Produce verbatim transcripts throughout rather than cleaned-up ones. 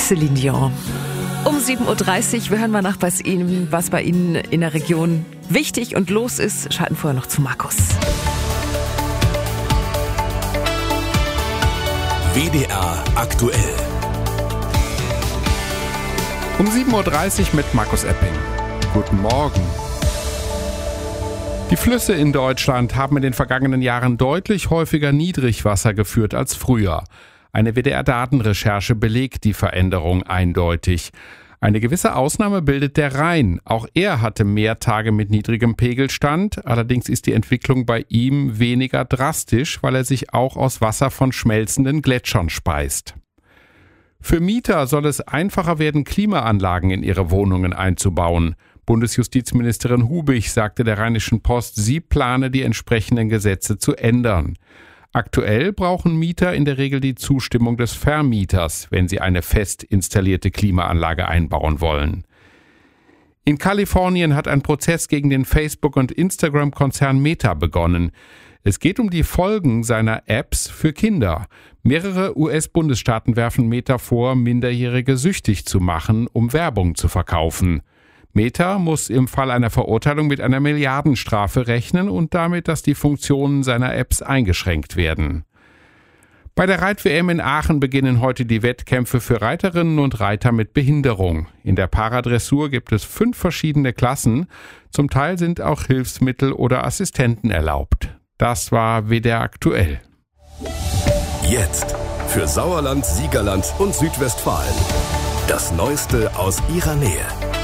Céline Dion. Um sieben Uhr dreißig, wir hören mal nach, was Ihnen, was bei Ihnen in der Region wichtig und los ist. Schalten vorher noch zu Markus. W D R aktuell. Um sieben Uhr dreißig mit Markus Epping. Guten Morgen. Die Flüsse in Deutschland haben in den vergangenen Jahren deutlich häufiger Niedrigwasser geführt als früher. Eine W D R-Datenrecherche belegt die Veränderung eindeutig. Eine gewisse Ausnahme bildet der Rhein. Auch er hatte mehr Tage mit niedrigem Pegelstand. Allerdings ist die Entwicklung bei ihm weniger drastisch, weil er sich auch aus Wasser von schmelzenden Gletschern speist. Für Mieter soll es einfacher werden, Klimaanlagen in ihre Wohnungen einzubauen. Bundesjustizministerin Hubig sagte der Rheinischen Post, sie plane die entsprechenden Gesetze zu ändern. Aktuell brauchen Mieter in der Regel die Zustimmung des Vermieters, wenn sie eine fest installierte Klimaanlage einbauen wollen. In Kalifornien hat ein Prozess gegen den Facebook- und Instagram-Konzern Meta begonnen. Es geht um die Folgen seiner Apps für Kinder. Mehrere U S-Bundesstaaten werfen Meta vor, Minderjährige süchtig zu machen, um Werbung zu verkaufen. Meta muss im Fall einer Verurteilung mit einer Milliardenstrafe rechnen und damit, dass die Funktionen seiner Apps eingeschränkt werden. Bei der Reit-W M in Aachen beginnen heute die Wettkämpfe für Reiterinnen und Reiter mit Behinderung. In der Paradressur gibt es fünf verschiedene Klassen. Zum Teil sind auch Hilfsmittel oder Assistenten erlaubt. Das war W D R aktuell. Jetzt für Sauerland, Siegerland und Südwestfalen. Das Neueste aus Ihrer Nähe.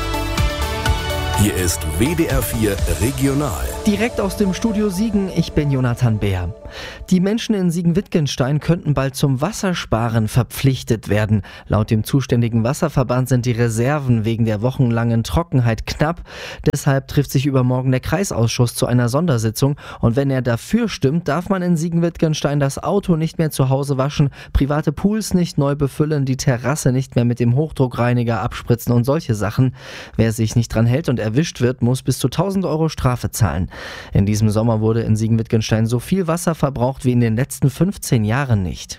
Hier ist W D R vier Regional. Direkt aus dem Studio Siegen, ich bin Jonathan Beer. Die Menschen in Siegen-Wittgenstein könnten bald zum Wassersparen verpflichtet werden. Laut dem zuständigen Wasserverband sind die Reserven wegen der wochenlangen Trockenheit knapp. Deshalb trifft sich übermorgen der Kreisausschuss zu einer Sondersitzung. Und wenn er dafür stimmt, darf man in Siegen-Wittgenstein das Auto nicht mehr zu Hause waschen, private Pools nicht neu befüllen, die Terrasse nicht mehr mit dem Hochdruckreiniger abspritzen und solche Sachen. Wer sich nicht dran hält und erwischt wird, muss bis zu tausend Euro Strafe zahlen. In diesem Sommer wurde in Siegen-Wittgenstein so viel Wasser verbraucht wie in den letzten fünfzehn Jahren nicht.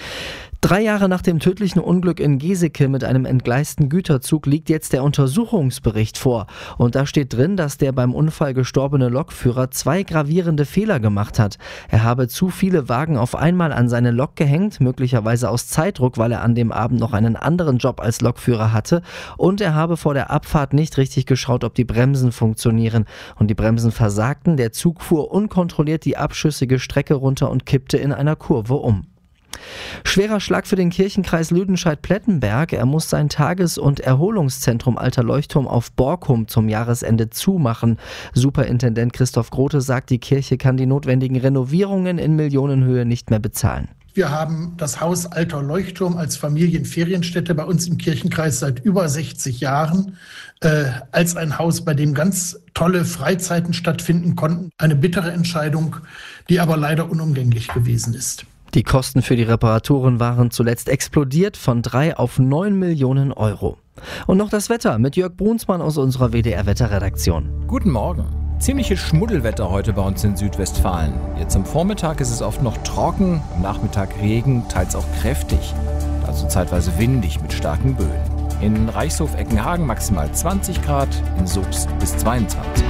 Drei Jahre nach dem tödlichen Unglück in Geseke mit einem entgleisten Güterzug liegt jetzt der Untersuchungsbericht vor. Und da steht drin, dass der beim Unfall gestorbene Lokführer zwei gravierende Fehler gemacht hat. Er habe zu viele Wagen auf einmal an seine Lok gehängt, möglicherweise aus Zeitdruck, weil er an dem Abend noch einen anderen Job als Lokführer hatte. Und er habe vor der Abfahrt nicht richtig geschaut, ob die Bremsen funktionieren. Und die Bremsen versagten, der Zug fuhr unkontrolliert die abschüssige Strecke runter und kippte in einer Kurve um. Schwerer Schlag für den Kirchenkreis Lüdenscheid-Plettenberg. Er muss sein Tages- und Erholungszentrum Alter Leuchtturm auf Borkum zum Jahresende zumachen. Superintendent Christoph Grote sagt, die Kirche kann die notwendigen Renovierungen in Millionenhöhe nicht mehr bezahlen. Wir haben das Haus Alter Leuchtturm als Familienferienstätte bei uns im Kirchenkreis seit über sechzig Jahren äh, als ein Haus, bei dem ganz tolle Freizeiten stattfinden konnten. Eine bittere Entscheidung, die aber leider unumgänglich gewesen ist. Die Kosten für die Reparaturen waren zuletzt explodiert von drei auf neun Millionen Euro. Und noch das Wetter mit Jörg Brunsmann aus unserer W D R-Wetterredaktion. Guten Morgen. Ziemliches Schmuddelwetter heute bei uns in Südwestfalen. Jetzt am Vormittag ist es oft noch trocken, am Nachmittag Regen, teils auch kräftig. Also zeitweise windig mit starken Böen. In Reichshof-Eckenhagen maximal zwanzig Grad, in Soest bis zweiundzwanzig.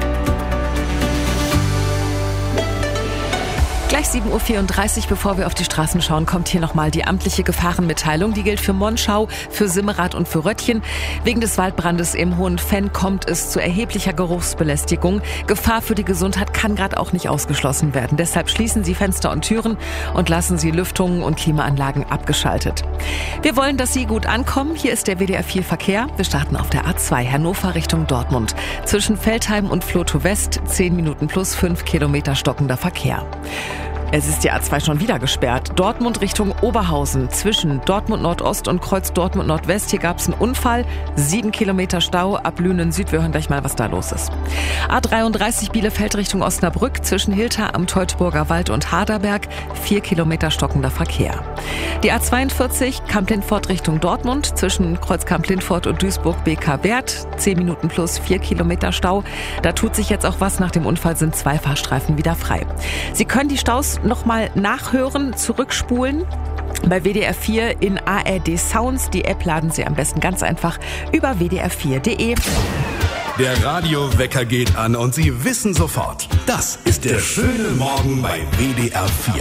Gleich sieben Uhr vierunddreißig, bevor wir auf die Straßen schauen, kommt hier nochmal die amtliche Gefahrenmitteilung. Die gilt für Monschau, für Simmerath und für Röttchen. Wegen des Waldbrandes im Hohen Fenn kommt es zu erheblicher Geruchsbelästigung. Gefahr für die Gesundheit kann gerade auch nicht ausgeschlossen werden. Deshalb schließen Sie Fenster und Türen und lassen Sie Lüftungen und Klimaanlagen abgeschaltet. Wir wollen, dass Sie gut ankommen. Hier ist der W D R vier Verkehr. Wir starten auf der A zwei Hannover Richtung Dortmund. Zwischen Veltheim und Flotow West zehn Minuten plus fünf Kilometer stockender Verkehr. Es ist die A zwei schon wieder gesperrt. Dortmund Richtung Oberhausen. Zwischen Dortmund Nordost und Kreuz Dortmund Nordwest. Hier gab es einen Unfall. Sieben Kilometer Stau ab Lünen Süd. Wir hören gleich mal, was da los ist. A dreiunddreißig Bielefeld Richtung Osnabrück. Zwischen Hilter am Teutoburger Wald und Haderberg. Vier Kilometer stockender Verkehr. Die A zweiundvierzig Kamp-Lindfort Richtung Dortmund. Zwischen Kreuz Kamp-Lindfort und Duisburg B K Wert. Zehn Minuten plus vier Kilometer Stau. Da tut sich jetzt auch was. Nach dem Unfall sind zwei Fahrstreifen wieder frei. Sie können die Staus nochmal nachhören, zurückspulen bei W D R vier in A R D Sounds. Die App laden Sie am besten ganz einfach über w d r vier punkt d e. Der Radiowecker geht an und Sie wissen sofort, das ist der schöne Morgen bei W D R vier.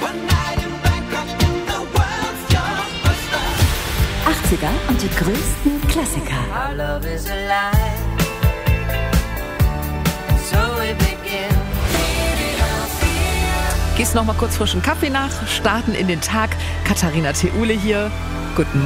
achtziger und die größten Klassiker. Gehst noch mal kurz frischen Kaffee nach, starten in den Tag. Katharina Theule hier. Guten Morgen.